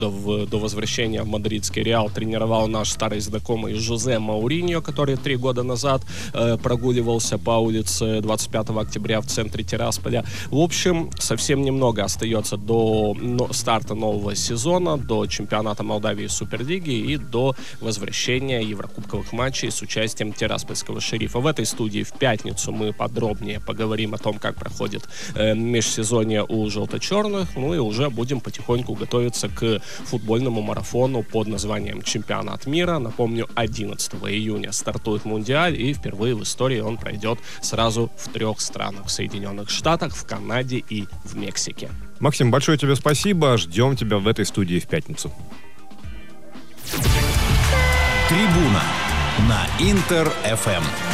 до возвращения в мадридский Реал тренировал наш старый знакомый Жозе Мауриньо, который 3 года назад прогуливался по улице 25 октября в центре Тирасполя. В общем, совсем немного остается до старта нового сезона, до чемпионата Молдавии Суперлиги и до возвращения еврокубковых матчей с участием Тираспольского Шерифа. В этой студии в пятницу мы подробнее поговорим о том, как проходит межсезонье у желто-черных, ну и уже будем потихоньку готовиться к футбольному марафону под названием «Чемпионат мира». Напомню, 11 июня стартует Мундиаль, и впервые в истории он пройдет сразу в 3 странах: в Соединенных Штатах, в Канаде и в Мексике. Максим, большое тебе спасибо. Ждем тебя в этой студии в пятницу. Трибуна на Интер ФМ.